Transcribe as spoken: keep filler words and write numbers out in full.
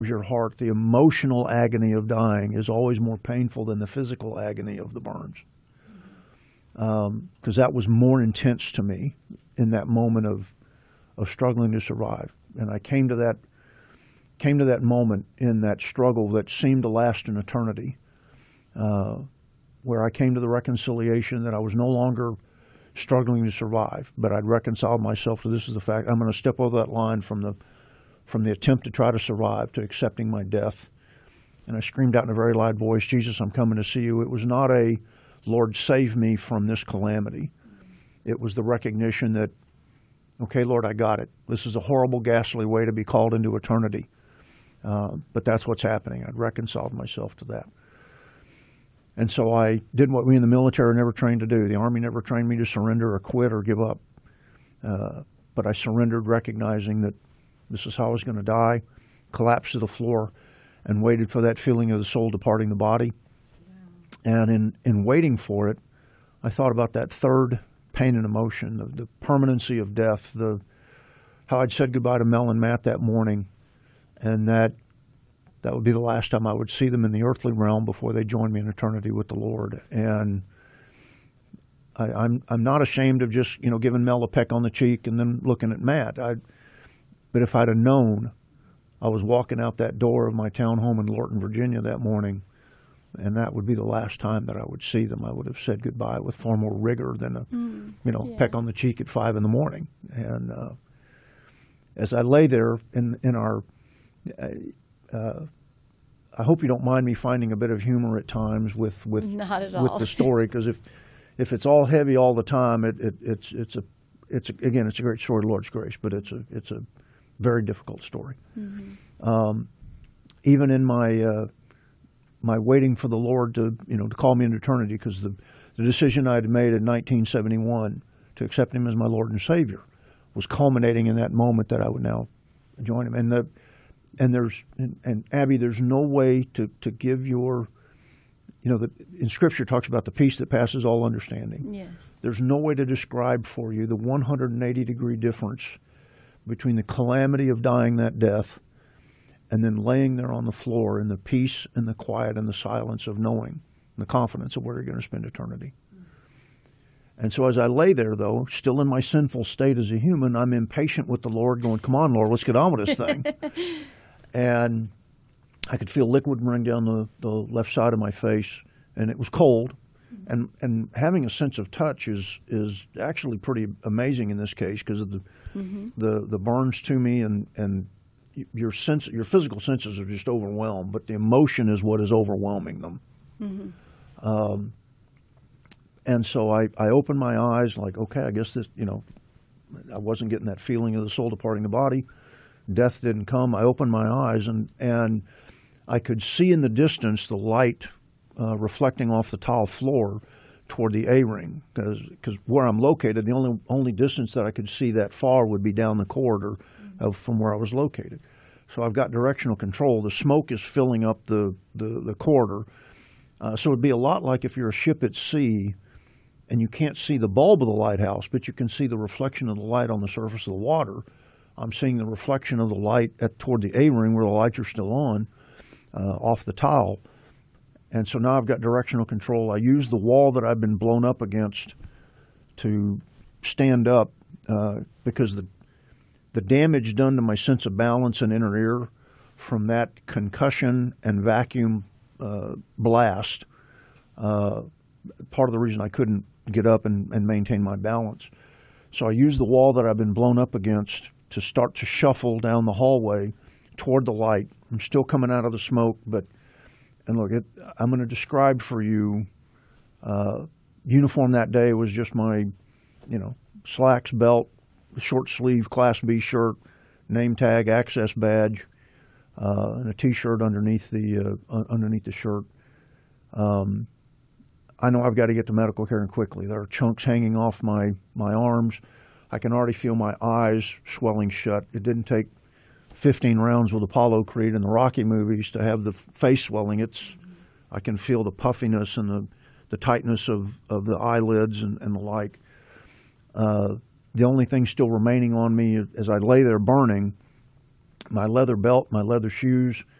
your heart, the emotional agony of dying is always more painful than the physical agony of the burns. Because um, that was more intense to me in that moment of of struggling to survive. And I came to that came to that moment in that struggle that seemed to last an eternity, uh, where I came to the reconciliation that I was no longer struggling to survive, but I'd reconciled myself to this is the fact. I'm going to step over that line from the from the attempt to try to survive to accepting my death. And I screamed out in a very loud voice, Jesus, I'm coming to see you. It was not a, Lord, save me from this calamity. It was the recognition that, okay, Lord, I got it. This is a horrible, ghastly way to be called into eternity. Uh, but that's what's happening. I'd reconciled myself to that. And so I did what we in the military never trained to do. The Army never trained me to surrender or quit or give up. Uh, but I surrendered, recognizing that this is how I was going to die, collapsed to the floor, and waited for that feeling of the soul departing the body. Yeah. And in, in waiting for it, I thought about that third pain and emotion, the, the permanency of death, the how I'd said goodbye to Mel and Matt that morning, and that that would be the last time I would see them in the earthly realm before they joined me in eternity with the Lord. And I, I'm I'm not ashamed of just, you know, giving Mel a peck on the cheek and then looking at Matt. I, but if I'd have known I was walking out that door of my town home in Lorton, Virginia that morning, and that would be the last time that I would see them, I would have said goodbye with far more rigor than a, mm, you know, yeah. peck on the cheek at five in the morning. And uh, as I lay there in in our, uh, I hope you don't mind me finding a bit of humor at times with with Not at with all. the story, because if if it's all heavy all the time, it, it it's it's a it's a, again it's a great story of the Lord's grace, but it's a it's a very difficult story. Mm-hmm. Um, even in my uh, my waiting for the Lord to, you know, to call me into eternity, because the, the decision I had made in nineteen seventy-one to accept Him as my Lord and Savior was culminating in that moment that I would now join Him. And the and there's and, and Abby, there's no way to, to give your, you know, the, in Scripture it talks about the peace that passes all understanding. Yes. There's no way to describe for you the one hundred eighty degree difference between the calamity of dying that death and then laying there on the floor in the peace and the quiet and the silence of knowing, and the confidence of where you're going to spend eternity. And so as I lay there, though, still in my sinful state as a human, I'm impatient with the Lord, going, come on, Lord, let's get on with this thing. And I could feel liquid running down the, the left side of my face, and it was cold. And and having a sense of touch is is actually pretty amazing in this case, because of the, mm-hmm. the the burns to me, and, and your sense, your physical senses are just overwhelmed, but the emotion is what is overwhelming them. Mm-hmm. Um, and so I, I opened my eyes like, okay, I guess this, you know, I wasn't getting that feeling of the soul departing the body. Death didn't come. I opened my eyes, and, and I could see in the distance the light uh, reflecting off the tile floor toward the A-ring, because where I'm located, the only only distance that I could see that far would be down the corridor of, from where I was located. So I've got directional control. The smoke is filling up the, the, the corridor. Uh, so it would be a lot like if you're a ship at sea and you can't see the bulb of the lighthouse, but you can see the reflection of the light on the surface of the water. I'm seeing the reflection of the light at, toward the A-ring where the lights are still on, uh, off the tile. And so now I've got directional control. I use the wall that I've been blown up against to stand up, uh, because the the damage done to my sense of balance and inner ear from that concussion and vacuum uh, blast, uh, part of the reason I couldn't get up and, and maintain my balance. So I used the wall that I've been blown up against to start to shuffle down the hallway toward the light. I'm still coming out of the smoke, but, and look, it, I'm going to describe for you, uh, uniform that day was just my, you know, slacks, belt, short sleeve Class B shirt, name tag, access badge, uh, and a T-shirt underneath the uh, underneath the shirt. Um, I know I've got to get to medical care and quickly. There are chunks hanging off my, my arms. I can already feel my eyes swelling shut. It didn't take fifteen rounds with Apollo Creed in the Rocky movies to have the face swelling. It's I can feel the puffiness and the, the tightness of, of the eyelids and, and the like. Uh, the only thing still remaining on me as I lay there burning, my leather belt, my leather shoes,